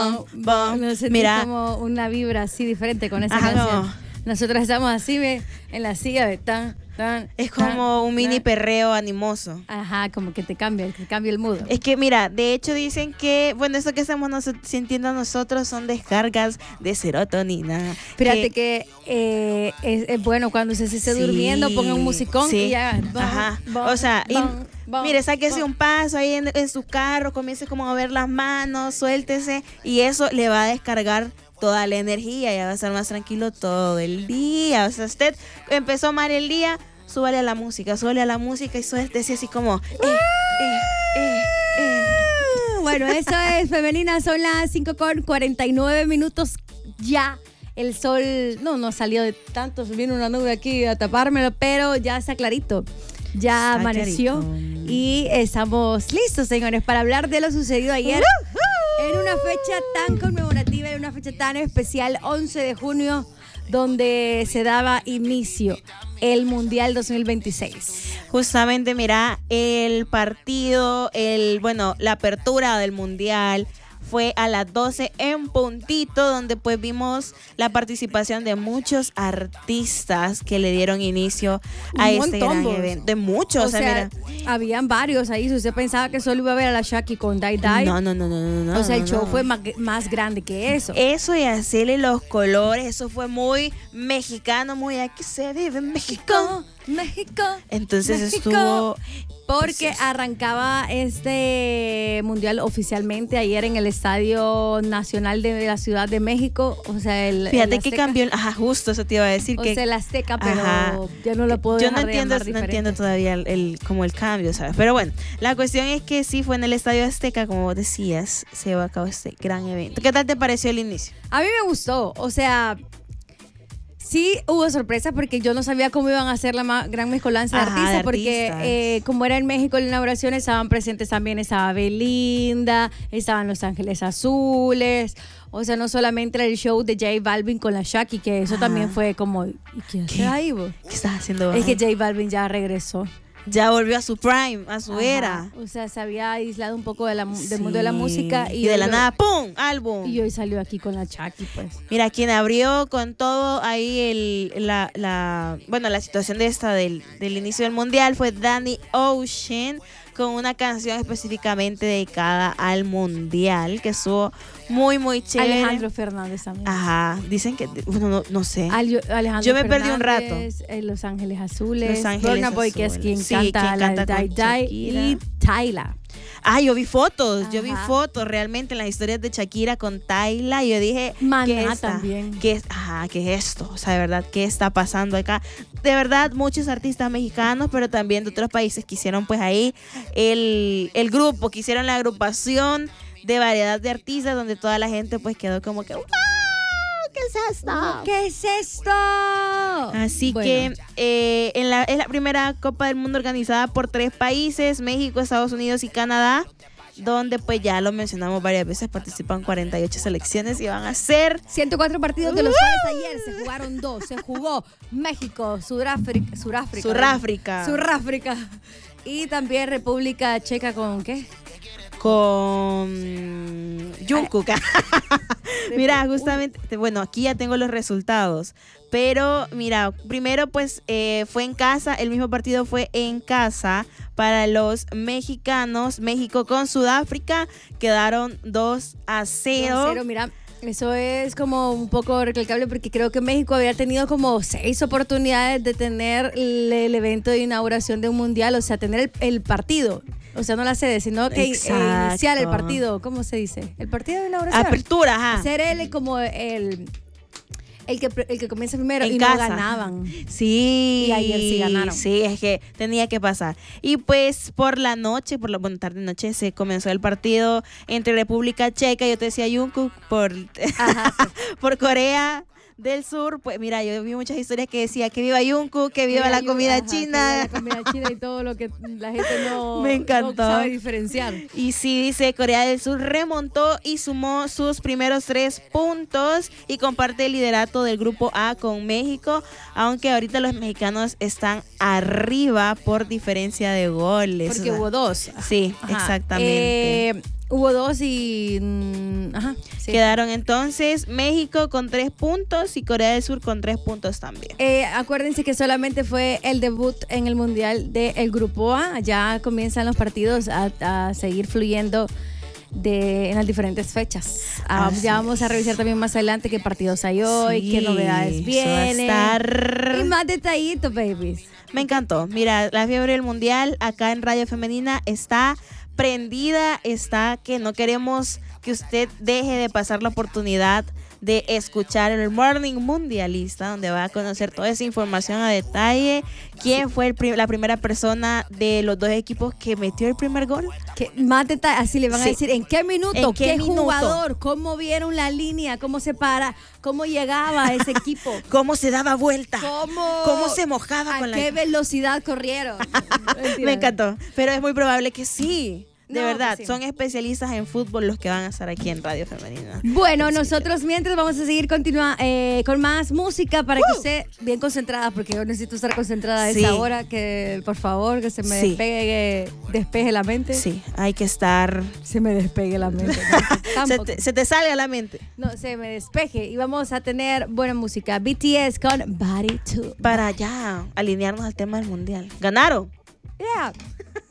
No sentí Mira, como una vibra así diferente con esa ajá, canción. no. Nosotros estamos así, ve, en la silla de tan. Es como un mini perreo animoso. Ajá, como que te cambia el mood. Es que mira, de hecho dicen que, bueno, eso que estamos sintiendo nosotros son descargas de serotonina. Fíjate que es bueno cuando se esté durmiendo, ponga un musicón y ya. Ajá. O sea, mire, sáquese un paso ahí en su carro, comience como a ver las manos, suéltese y eso le va a descargar toda la energía, ya va a estar más tranquilo todo el día. O sea, usted empezó a amar el día, súbale a la música y suéltese así como Bueno, eso es Femenina, son las 5:49 ya. El sol no salió de tanto, viene una nube aquí a tapármelo, pero ya está clarito. Ya está amaneció clarito. Y estamos listos, señores, para hablar de lo sucedido ayer. En una fecha tan conmemorativa, en una fecha tan especial, 11 de junio, donde se daba inicio el Mundial 2026. Justamente, mira, el partido, la apertura del Mundial fue a las 12 en puntito, donde pues vimos la participación de muchos artistas que le dieron inicio a este gran evento. De muchos, o sea habían varios ahí. Si usted pensaba que solo iba a ver a la Shaki con Dai Dai. No. O sea, el show fue más grande que eso. Eso y hacerle los colores, eso fue muy mexicano, muy aquí se vive en México. Entonces estuvo... Porque arrancaba este mundial oficialmente ayer en el Estadio Nacional de la Ciudad de México. O sea, fíjate que cambió, justo eso te iba a decir. O sea, el Azteca, pero yo no lo puedo dejar de llamar diferente. No entiendo todavía como el cambio, ¿sabes? Pero bueno, la cuestión es que sí fue en el Estadio Azteca, como vos decías, se llevó a cabo este gran evento. ¿Qué tal te pareció el inicio? A mí me gustó, o sea... Sí, hubo sorpresa porque yo no sabía cómo iban a hacer la gran mezcolanza de artistas, porque como era en México la inauguración, estaban presentes también, estaba Belinda, estaban Los Ángeles Azules, o sea, no solamente era el show de J Balvin con la Shaki, que eso también fue como, ¿y qué haces ahí vos? ¿Qué estás haciendo? Es que J Balvin ya regresó. Ya volvió a su prime, a su era. O sea, se había aislado un poco del mundo de la música. Y de la nada, ¡pum! Álbum. Y hoy salió aquí con la Shaki, pues. Mira, quien abrió con todo ahí la situación de del inicio del mundial fue Danny Ocean, con una canción específicamente dedicada al mundial, que estuvo muy, muy chévere. Alejandro Fernández también. Ajá, dicen que, bueno, no sé. Alejandro Yo me Fernández, perdí un rato. Los Ángeles Azules. Los Ángeles Burna Boy, que es quien canta la Dai Dai, y Tyla. Yo vi fotos, realmente en las historias de Shakira con Tyla, y yo dije, Maná también. ¿Qué es esto? O sea, de verdad, ¿qué está pasando acá? De verdad, muchos artistas mexicanos, pero también de otros países que hicieron pues ahí el grupo, que hicieron la agrupación de variedad de artistas, donde toda la gente pues quedó como que, ¡wow! ¿Qué es esto? ¿Qué es esto? Así que es la primera Copa del Mundo organizada por 3 países, México, Estados Unidos y Canadá, donde pues ya lo mencionamos varias veces, participan 48 selecciones y van a ser 104 partidos, de los cuales ayer se jugaron 2. Se jugó México, Suráfrica y también República Checa con ¿qué? Con Jungkook. Mira, justamente, bueno, aquí ya tengo los resultados, pero mira, primero pues fue en casa, el mismo partido fue en casa para los mexicanos. México con Sudáfrica quedaron 2-0. 2-0, mira. Eso es como un poco recalcable porque creo que México había tenido como 6 oportunidades de tener el evento de inauguración de un mundial, o sea, tener el partido. O sea, no la sede, sino que iniciar el partido. ¿Cómo se dice? El partido de inauguración. Apertura, ajá. Ser él como el que comienza primero en y casa. No ganaban. Sí. Y ayer sí ganaron. Sí, es que tenía que pasar. Y pues por la noche, tarde-noche, se comenzó el partido entre República Checa, yo te decía Jungkook, por Corea del Sur. Pues mira, yo vi muchas historias que decía que viva Jungkook, que viva la comida china. Que viva la comida china y todo lo que la gente Me encantó. no sabe diferenciar. Y sí, dice, Corea del Sur remontó y sumó sus primeros 3 puntos y comparte el liderato del grupo A con México, aunque ahorita los mexicanos están arriba por diferencia de goles. Porque hubo 2. Sí, exactamente. Hubo 2 y... ajá, sí. Quedaron entonces México con 3 puntos y Corea del Sur con 3 puntos también. Acuérdense que solamente fue el debut en el Mundial del Grupo A. Ya comienzan los partidos a seguir fluyendo en las diferentes fechas. Ya vamos a revisar también más adelante qué partidos hay hoy, qué novedades vienen. Y más detallitos, babies. Me encantó. Mira, la fiebre del Mundial acá en Radio Femenina está prendida, está que no queremos que usted deje de pasar la oportunidad de escuchar el Morning Mundialista, donde va a conocer toda esa información a detalle. ¿Quién fue la primera persona de los 2 equipos que metió el primer gol? Más detalle, así le van a decir en qué minuto, qué jugador, cómo vieron la línea, cómo se para, cómo llegaba ese equipo, cómo se daba vuelta, cómo se mojaba con a qué velocidad corrieron. Me encantó, pero es muy probable que sí. De verdad, pues sí. Son especialistas en fútbol los que van a estar aquí en Radio Femenina. Bueno, nosotros mientras vamos a seguir con más música para que esté bien concentrada, porque yo necesito estar concentrada a esa hora, que por favor, que se me despeje la mente. Sí, hay que estar... Se me despegue la mente. se te salga la mente. No, se me despeje. Y vamos a tener buena música. BTS con Body 2. Para ya alinearnos al tema del mundial. ¿Ganaron? Yeah.